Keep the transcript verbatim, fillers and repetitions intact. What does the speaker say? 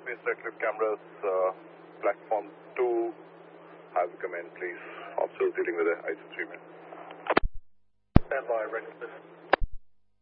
Mister Eclipse cameras, uh, platform two, have come in, please. Officers dealing with the I C three man. Stand by, ready for this.